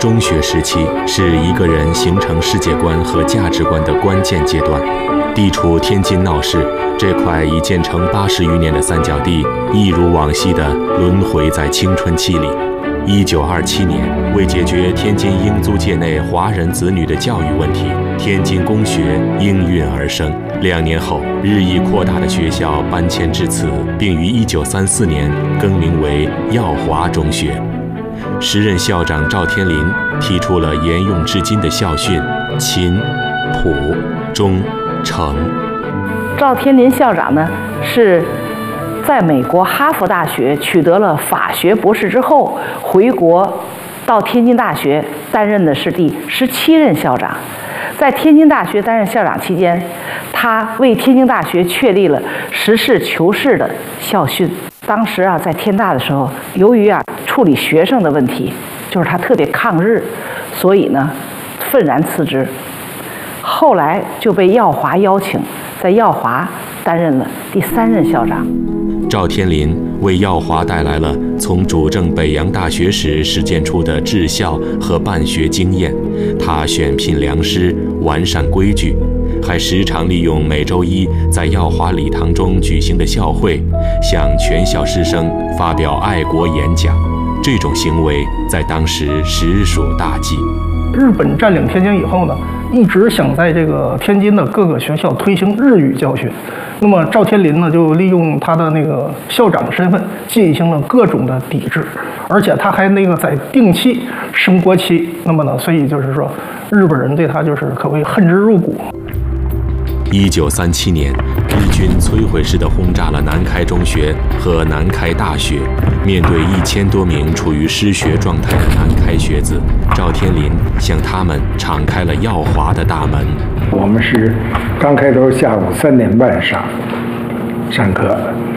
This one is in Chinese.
中学时期是一个人形成世界观和价值观的关键阶段。地处天津闹市这块已建成80余年的三角地，一如往昔地轮回在青春期里。1927年，为解决天津英租界内华人子女的教育问题，天津公学应运而生。2年后，日益扩大的学校搬迁至此，并于1934年更名为耀华中学。时任校长赵天麟提出了沿用至今的校训：勤、朴、忠、诚。 赵天麟校长呢，是在美国哈佛大学取得了法学博士之后，回国到天津大学担任的是第17任校长。在天津大学担任校长期间，他为天津大学确立了实事求是的校训。当时在天大的时候，由于处理学生的问题，就是他特别抗日，所以呢愤然辞职。后来就被耀华邀请，在耀华担任了第3任校长。 赵天麟为耀华带来了从主政北洋大学时实践出的治校和办学经验。他选聘良师，完善规矩，还时常利用每周一在耀华礼堂中举行的校会，向全校师生发表爱国演讲。这种行为在当时实属大忌。 日本占领天津以后呢，一直想在这个天津的各个学校推行日语教学。那么赵天麟呢，就利用他的那个校长的身份，进行了各种的抵制，而且他还在定期升国旗。那么呢，所以就是说，日本人对他就是可谓恨之入骨。 1937年，日军摧毁式地轰炸了南开中学和南开大学。面对1000多名处于失学状态的南开学子，赵天麟向他们敞开了耀华的大门。 我们是刚开头下午3点半上课，